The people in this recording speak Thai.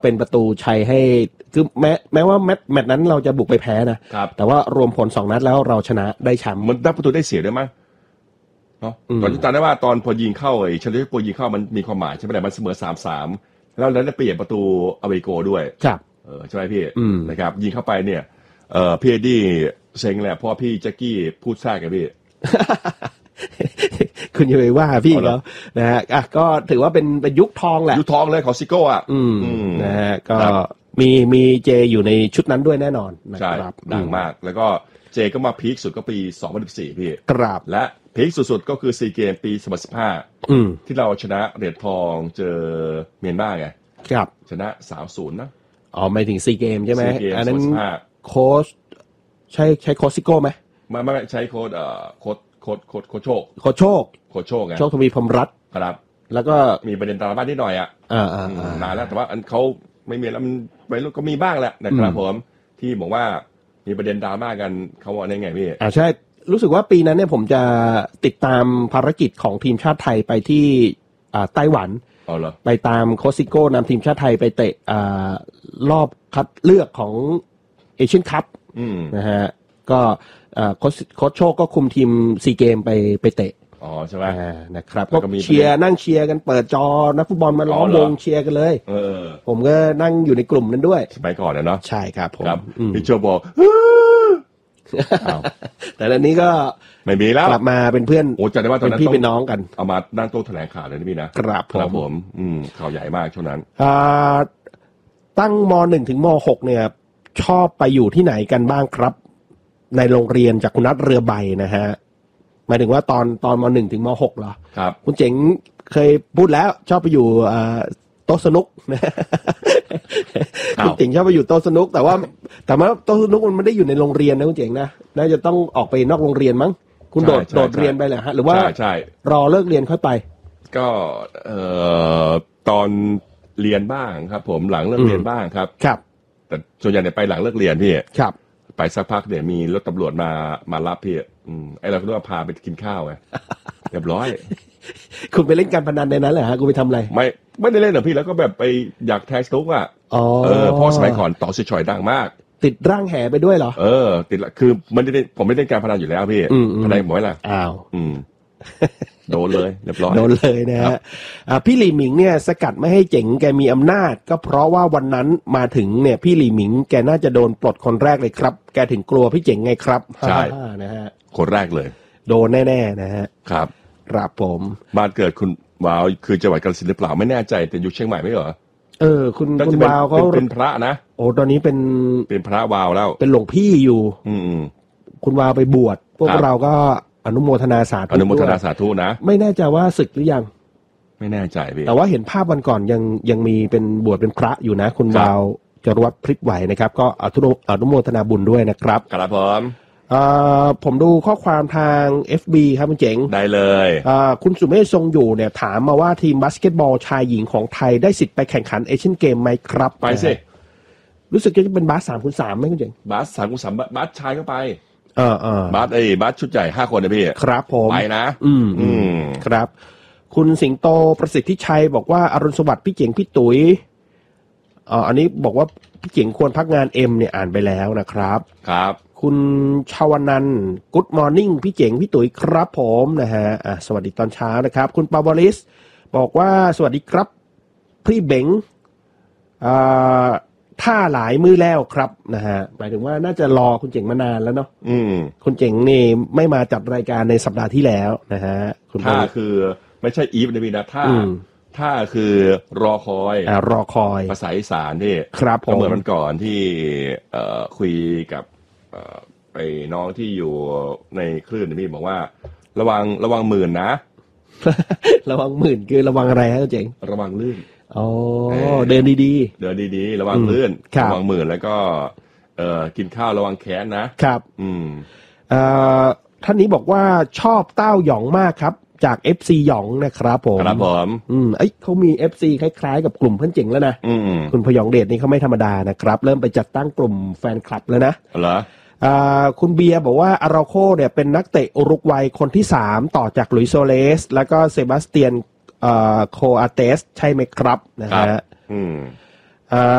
เป็นประตูชัยให้คือแม้ว่าแมตช์นั้นเราจะบุกไปแพ้นะแต่ว่ารวมผล2นัดแล้วเราชนะได้แชมป์มันได้ประตูได้เสียด้วยมั้ยเนาะตอนที่จำได้ว่าตอนพอยิงเข้าไอ้เชลซีพอยิงเข้ามันมีความหมายใช่มั้ยมันเสมอ 3-3 แล้วได้เปลี่ยนประตูอเวโกด้วยครับใช่มั้ยพี่นะครับยิงเข้าไปเนี่ยพี่เอ็ดดี้เซ็งแหละเพราะพี่แจ็คกี้พูดแทรกกับพี่คุณอย่าไปว่าพี่เขานะฮะก็ถือว่าเป็นยุคทองแหละยุคทองเลยของซิโก้อ่ะนะฮะก็มีเจอยู่ในชุดนั้นด้วยแน่นอนนะครับดังมากแล้วก็เจก็มาพีคสุดก็ปี2014พี่ครับและพีคสุดๆก็คือซีเกมปี2015ที่เราชนะเหรียญทองเจอเมียนมาไงครับชนะ 3-0 นะหมายถึงซีเกมใช่ไหมอันนั้นโค้ชใช้โค้ชซิโก้ไหมไม่ใช้โค้ชโค้ชโชคไงโชคทวีพรหมรัตน์ครับแล้วก็มีประเด็นดราม่านิดหน่อยนานแล้วแต่ว่าอันเขาไม่มีแล้วมันไม่รู้ก็มีบ้างแหละนะครับผมที่บอกว่ามีประเด็นดราม่ากันเขาว่าไงพี่ใช่รู้สึกว่าปีนั้นเนี่ยผมจะติดตามภารกิจของทีมชาติไทยไปที่ไต้หวันไปตามโคซิโก้นำทีมชาติไทยไปเตะรอบคัดเลือกของเอเชียนคัพนะฮะก็โค้ชโชคก็คุมทีมซีเกมไปเตะใช่ไหมนะครับก็เชียร์นั่งเชียร์กันเปิดจอนักฟุตบอลมาล้อมวงเชียร์กันเลยผมก็นั่งอยู่ในกลุ่มนั้นด้วยสมัยก่อนเนาะใช่ครับผมพี่โจบอกแต่ตอนนี้ก็ไม่มีแล้วกลับมาเป็นเพื่อนจำได้ว่าตอนนั้นพี่เป็นน้องกันเอามานั่งโต๊ะแถลงข่าวเลยนะพี่นะครับผมข่าวใหญ่มากช่วงนั้นตั้งม.1 ถึงม.6 เนี่ยชอบไปอยู่ที่ไหนกันบ้างครับในโรงเรียนจากคุณนัทเรือใบนะฮะหมายถึงว่าตอนม.1 ถึงม.6 เหรอครับคุณเจ๋งเคยพูดแล้วชอบไปอยู่โต๊ะสนุกนะคุณเจ๋งชอบไปอยู่โต๊ะสนุกแต่ว่าโต๊ะสนุกมันไม่ได้อยู่ในโรงเรียนนะคุณเจ๋งนะน่าจะต้องออกไปนอกโรงเรียนมั้งคุณโดดเรียนไปเหรอฮะหรือว่าใช่รอเลิกเรียนค่อยไปก็ตอนเรียนบ้างครับผมหลังเลิกเรียนบ้างครับแต่ส่วนใหญ่เนี่ยไปหลังเลิกเรียนพี่ครับไปสักพักเดี๋ยวมีรถตำรวจมารับพี่ไอ้เราก็ต้องพาไปกินข้าวไงเรียบร้อยคุณไปเล่นการพนันในนั้นเหรอฮะคุณไปทำอะไรไม่ได้เล่นหรอกพี่แล้วก็แบบไปอยากแทงสนุกอ่ะเพราะสมัยก่อนต่อสิชอยดังมากติดร่างแห่ไปด้วยเหรอติดคือผมไม่ได้เล่นการพนันอยู่แล้วพี่พนันหมดล่ะอ้าวโดนเลยเรียบร้อยโดนเลยนะฮะพี่หลี่หมิงเนี่ยสกัดไม่ให้เจ๋งแกมีอำนาจก็เพราะว่าวันนั้นมาถึงเนี่ยพี่หลี่หมิงแกน่าจะโดนปลดคนแรกเลยครับแกถึงกลัวพี่เจ๋งไงครับใช่นะฮะคนแรกเลยโดนแน่ๆนะฮะครับผมบ้านเกิดคุณวาวคือจังหวัดกาฬสินธุ์หรือเปล่าไม่แน่ใจแต่อยู่เชียงใหม่ไม่เหรอคุณวาวเขาเป็นพระนะตอนนี้เป็นพระวาวแล้วเป็นหลวงพี่อยู่คุณวาวไปบวชพวกเราก็อนุโมทนาสาธุนะไม่แน่ใจว่าศึกหรือยังไม่แน่ใจพี่แต่ว่าเห็นภาพวันก่อนยังมีเป็นบวชเป็นพระอยู่นะคุณวาวจรวัตรพริบไหวนะครับก็อนุโมทนาบุญด้วยนะครับครับผมดูข้อความทาง FB ครับคุณเจ๋งได้เลยคุณสุเมธทรงอยู่เนี่ยถามมาว่าทีมบาสเกตบอลชายหญิงของไทยได้สิทธิ์ไปแข่งขันเอเชียนเกมไหมครับไปสิรู้สึกจะเป็นบาส 3x3 ไหมคุณเจ๋งบาส 3x3 บาสชายก็ไปบาสชุดใหญ่5คนนะพี่ครับผมไปนะครับคุณสิงโตประสิทธิชัยบอกว่าอรุณสวัสดิ์พี่เจ๋งพี่ตุ๋ยอันนี้บอกว่าพี่เจ๋งควรพักงานเนี่ยอ่านไปแล้วนะครับครับคุณชาวนันท์กู๊ดมอร์นิ่งพี่เจ๋งพี่ตุ๋ยครับผมนะฮะสวัสดีตอนเช้านะครับคุณปาวลิสบอกว่าสวัสดีครับพี่เบ๋งท่าหลายมือแล้วครับนะฮะหมายถึงว่าน่าจะรอคุณเจ๋งมานานแล้วเนาะคุณเจ๋งนี่ไม่มาจัดรายการในสัปดาห์ที่แล้วนะฮะท่าคือไม่ใช่อีฟนะพี่นะท่าคือรอคอยภาษาอีสานที่ครับผมเหมือนมันก่อนที่คุยกับไปน้องที่อยู่ในคลื่นพี่บอกว่าระวังหมื่นนะระวังหมื่นคือระวังอะไรฮะเจ๋งระวังลื่นเดินดีๆระวังลื่นระวังหมื่นแล้วก็กินข้าวระวังแขนนะครับท่านนี้บอกว่าชอบเต้าหยองมากครับจาก FC หยองนะครับผมเขามี FC คล้ายๆกับกลุ่มเพื่อนเจ๋งแล้วนะคุณพยองเดชนี่เขาไม่ธรรมดานะครับเริ่มไปจัดตั้งกลุ่มแฟนคลับแล้วนะเหรอคุณเบียร์บอกว่าอาราโคเนี่ยเป็นนักเตะอุรุกวัยคนที่3ต่อจากหลุยส์โซเลสแล้วก็เซบาสเตียนโคอาเตสใช่ไหมครับนะฮะ